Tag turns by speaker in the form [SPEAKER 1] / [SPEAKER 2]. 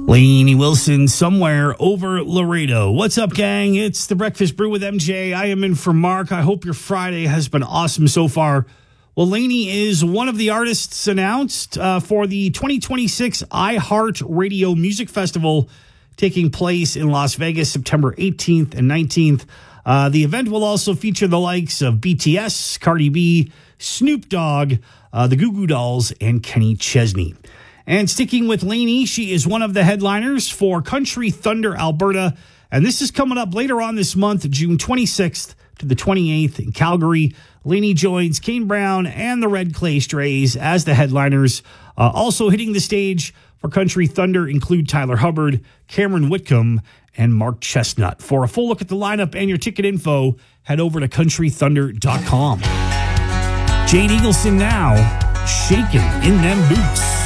[SPEAKER 1] Lainey Wilson somewhere over Laredo. What's up, gang? It's the Breakfast Brew with MJ. I am in for Mark. I hope your Friday has been awesome so far. Well, Lainey is one of the artists announced for the 2026 iHeartRadio Music Festival taking place in Las Vegas, September 18th and 19th. The event will also feature the likes of BTS, Cardi B, Snoop Dogg, the Goo Goo Dolls, and Kenny Chesney. And sticking with Lainey, she is one of the headliners for Country Thunder Alberta. And this is coming up later on this month, June 26th to the 28th in Calgary. Lainey joins Kane Brown and the Red Clay Strays as the headliners. Also hitting the stage for Country Thunder include Tyler Hubbard, Cameron Whitcomb, and Mark Chestnut. For a full look at the lineup and your ticket info, head over to countrythunder.com. Jane Eagleson now, shaking in them boots.